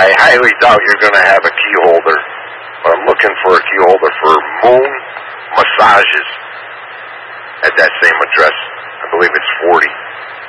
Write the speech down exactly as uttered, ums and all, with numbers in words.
I highly doubt you're going to have a key holder, but I'm looking for a key holder for Moon Massages at that same address. I believe it's forty.